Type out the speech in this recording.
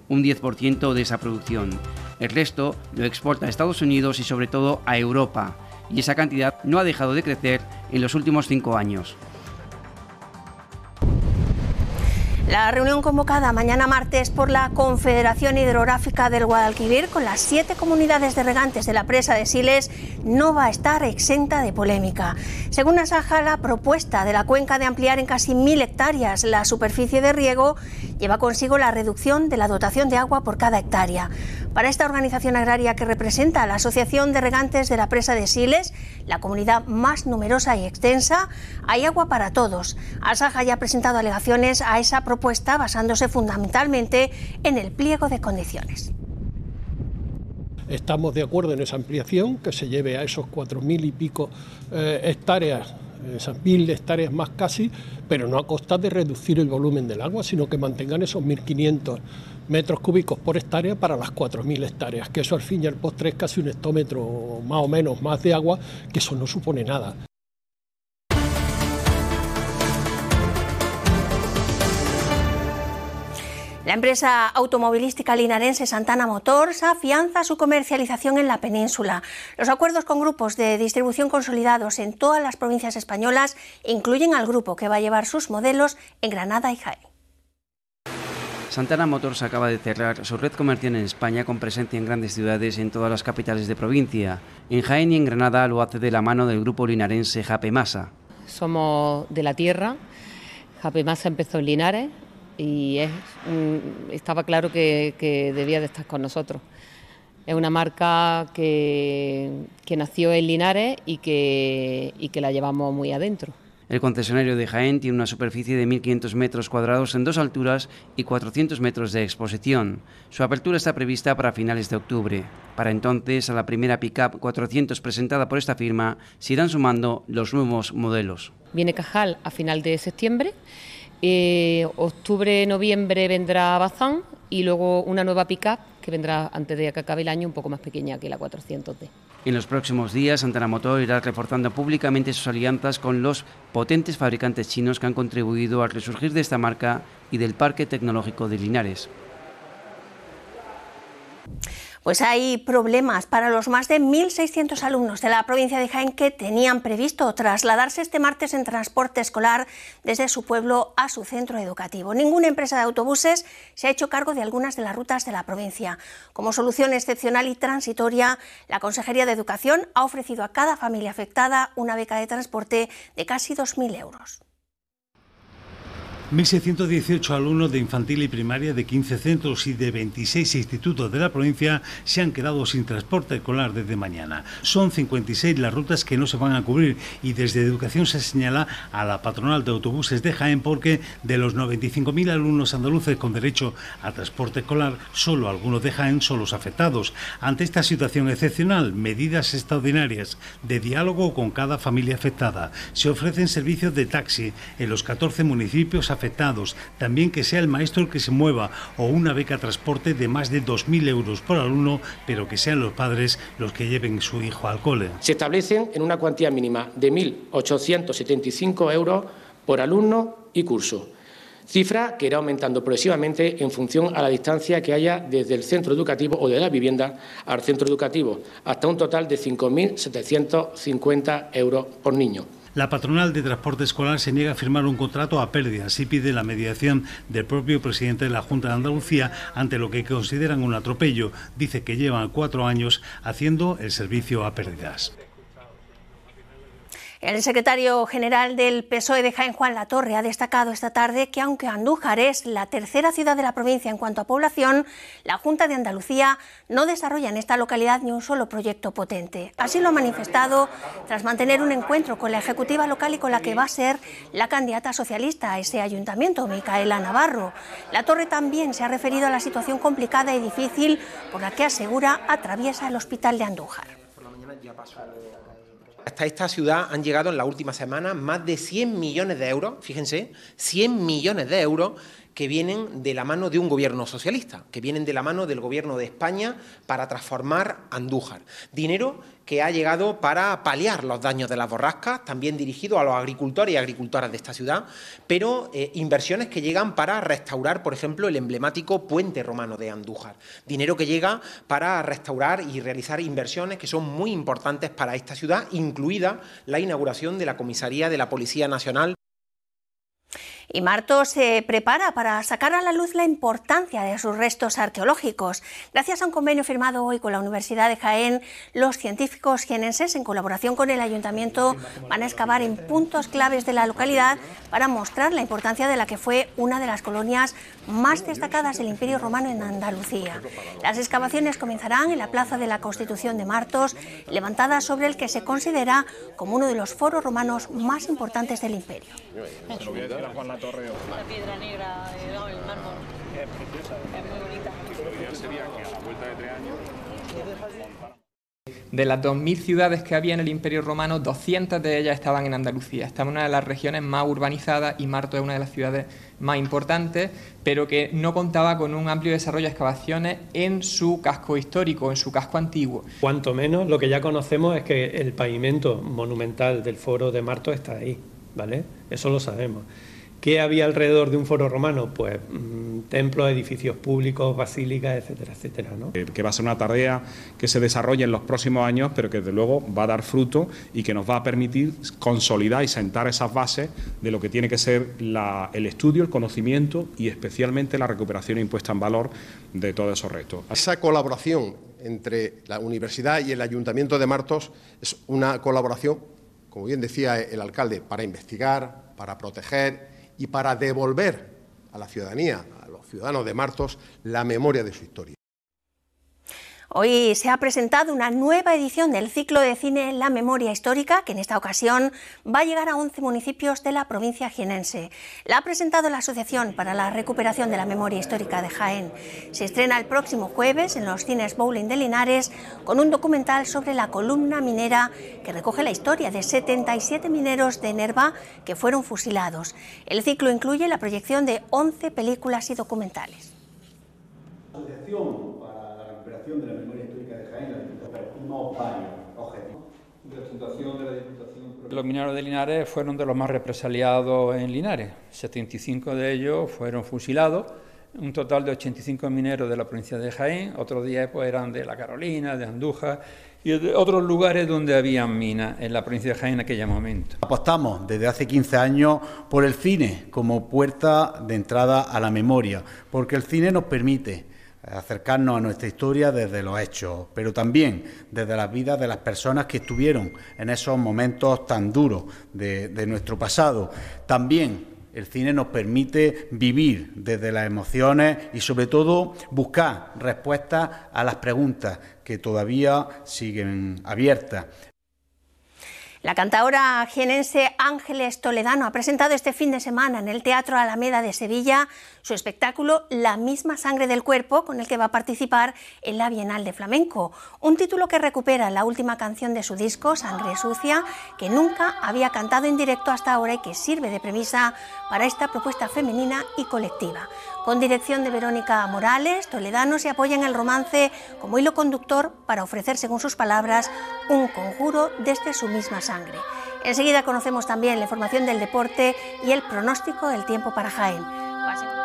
un 10% de esa producción. El resto lo exporta a Estados Unidos y sobre todo a Europa, y esa cantidad no ha dejado de crecer en los últimos 5 años. La reunión convocada mañana martes por la Confederación Hidrográfica del Guadalquivir con las 7 comunidades de regantes de la presa de Siles no va a estar exenta de polémica. Según Asaja, la propuesta de la cuenca de ampliar en casi 1000 hectáreas la superficie de riego lleva consigo la reducción de la dotación de agua por cada hectárea. Para esta organización agraria que representa a la Asociación de Regantes de la Presa de Siles, la comunidad más numerosa y extensa, hay agua para todos. Asaja ya ha presentado alegaciones a esa propuesta basándose fundamentalmente en el pliego de condiciones. Estamos de acuerdo en esa ampliación, que se lleve a esos 4000 y pico hectáreas, esas 1000 hectáreas más casi, pero no a costa de reducir el volumen del agua, sino que mantengan esos 1500 metros cúbicos por hectárea para las 4000 hectáreas, que eso al fin y al postre es casi un hectómetro más o menos más de agua, que eso no supone nada. La empresa automovilística linarense Santana Motors afianza su comercialización en la península. Los acuerdos con grupos de distribución consolidados en todas las provincias españolas incluyen al grupo que va a llevar sus modelos en Granada y Jaén. Santana Motors acaba de cerrar su red comercial en España con presencia en grandes ciudades en todas las capitales de provincia. En Jaén y en Granada lo hace de la mano del grupo linarense Japemasa. Somos de la tierra, Japemasa empezó en Linares y estaba claro que debía de estar con nosotros. Es una marca que nació en Linares y que la llevamos muy adentro. El concesionario de Jaén tiene una superficie de 1.500 metros cuadrados en 2 alturas y 400 metros de exposición. Su apertura está prevista para finales de octubre. Para entonces, a la primera pick-up 400 presentada por esta firma, se irán sumando los nuevos modelos. Viene Cajal a final de septiembre. Octubre, noviembre vendrá Bazán y luego una nueva pick-up que vendrá antes de que acabe el año, un poco más pequeña que la 400D. En los próximos días, Santana Motor irá reforzando públicamente sus alianzas con los potentes fabricantes chinos que han contribuido al resurgir de esta marca y del Parque Tecnológico de Linares. Pues hay problemas para los más de 1.600 alumnos de la provincia de Jaén que tenían previsto trasladarse este martes en transporte escolar desde su pueblo a su centro educativo. Ninguna empresa de autobuses se ha hecho cargo de algunas de las rutas de la provincia. Como solución excepcional y transitoria, la Consejería de Educación ha ofrecido a cada familia afectada una beca de transporte de casi 2.000 euros. 1.618 alumnos de infantil y primaria de 15 centros y de 26 institutos de la provincia se han quedado sin transporte escolar desde mañana. Son 56 las rutas que no se van a cubrir y desde Educación se señala a la patronal de autobuses de Jaén porque de los 95.000 alumnos andaluces con derecho a transporte escolar, solo algunos de Jaén son los afectados. Ante esta situación excepcional, medidas extraordinarias de diálogo con cada familia afectada. Se ofrecen servicios de taxi en los 14 municipios afectados, también que sea el maestro el que se mueva o una beca transporte de más de 2.000 euros por alumno, pero que sean los padres los que lleven su hijo al cole. Se establecen en una cuantía mínima de 1.875 euros por alumno y curso, cifra que irá aumentando progresivamente en función a la distancia que haya desde el centro educativo o de la vivienda al centro educativo, hasta un total de 5.750 euros por niño. La patronal de transporte escolar se niega a firmar un contrato a pérdidas y pide la mediación del propio presidente de la Junta de Andalucía ante lo que consideran un atropello. Dice que llevan 4 años haciendo el servicio a pérdidas. El secretario general del PSOE de Jaén, Juan Latorre, ha destacado esta tarde que aunque Andújar es la tercera ciudad de la provincia en cuanto a población, la Junta de Andalucía no desarrolla en esta localidad ni un solo proyecto potente. Así lo ha manifestado tras mantener un encuentro con la ejecutiva local y con la que va a ser la candidata socialista a ese ayuntamiento, Micaela Navarro. Latorre también se ha referido a la situación complicada y difícil por la que asegura atraviesa el hospital de Andújar. Hasta esta ciudad han llegado en la última semana más de 100 millones de euros, fíjense, 100 millones de euros que vienen de la mano de un gobierno socialista, que vienen de la mano del gobierno de España para transformar Andújar. Dinero que ha llegado para paliar los daños de las borrascas, también dirigido a los agricultores y agricultoras de esta ciudad, pero inversiones que llegan para restaurar, por ejemplo, el emblemático puente romano de Andújar. Dinero que llega para restaurar y realizar inversiones que son muy importantes para esta ciudad, incluida la inauguración de la comisaría de la Policía Nacional. Y Martos se prepara para sacar a la luz la importancia de sus restos arqueológicos. Gracias a un convenio firmado hoy con la Universidad de Jaén, los científicos jienenses, en colaboración con el Ayuntamiento, van a excavar en puntos claves de la localidad para mostrar la importancia de la que fue una de las colonias más destacadas del Imperio Romano en Andalucía. Las excavaciones comenzarán en la Plaza de la Constitución de Martos, levantada sobre el que se considera como uno de los foros romanos más importantes del Imperio. La piedra negra, el mármol. Es preciosa. Es muy bonita. Lo ideal sería que a la vuelta de 3 años... De las 2.000 ciudades que había en el Imperio Romano, 200 de ellas estaban en Andalucía. Esta es una de las regiones más urbanizadas y Martos es una de las ciudades más importantes, pero que no contaba con un amplio desarrollo de excavaciones en su casco histórico, en su casco antiguo. Cuanto menos, lo que ya conocemos es que el pavimento monumental del foro de Martos está ahí, ¿vale? Eso lo sabemos. ¿Qué había alrededor de un foro romano? Pues templos, edificios públicos, basílicas, etcétera, etcétera, ¿no? Que va a ser una tarea que se desarrolle en los próximos años, pero que desde luego va a dar fruto y que nos va a permitir consolidar y sentar esas bases de lo que tiene que ser el estudio, el conocimiento y especialmente la recuperación impuesta en valor de todos esos restos. Esa colaboración entre la Universidad y el Ayuntamiento de Martos es una colaboración, como bien decía el alcalde, para investigar, para proteger y para devolver a la ciudadanía, a los ciudadanos de Martos, la memoria de su historia. Hoy se ha presentado una nueva edición del ciclo de cine La Memoria Histórica, que en esta ocasión va a llegar a 11 municipios de la provincia jienense. La ha presentado la Asociación para la Recuperación de la Memoria Histórica de Jaén. Se estrena el próximo jueves en los cines Bowling de Linares con un documental sobre la columna minera que recoge la historia de 77 mineros de Nerva que fueron fusilados. El ciclo incluye la proyección de 11 películas y documentales. De la memoria histórica de Jaén, unos varios objetivos. Los mineros de Linares fueron de los más represaliados en Linares. 75 de ellos fueron fusilados, un total de 85 mineros de la provincia de Jaén, otros 10 pues, eran de La Carolina, de Andújar y de otros lugares donde había minas en la provincia de Jaén en aquel momento. Apostamos desde hace 15 años por el cine como puerta de entrada a la memoria, porque el cine nos permite acercarnos a nuestra historia desde los hechos, pero también desde las vidas de las personas que estuvieron en esos momentos tan duros de nuestro pasado. También el cine nos permite vivir desde las emociones y sobre todo buscar respuestas a las preguntas que todavía siguen abiertas. La cantaora jienense Ángeles Toledano ha presentado este fin de semana en el Teatro Alameda de Sevilla su espectáculo La misma sangre del cuerpo, con el que va a participar en la Bienal de Flamenco. Un título que recupera la última canción de su disco, Sangre Sucia, que nunca había cantado en directo hasta ahora y que sirve de premisa para esta propuesta femenina y colectiva. Con dirección de Verónica Morales, Toledano se apoya en el romance como hilo conductor para ofrecer, según sus palabras, un conjuro desde su misma sangre. Enseguida conocemos también la información del deporte y el pronóstico del tiempo para Jaén.